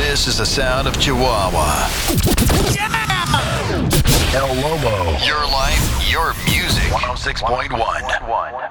This is the sound of Chihuahua. El Lobo. Your life, your music. 106.1.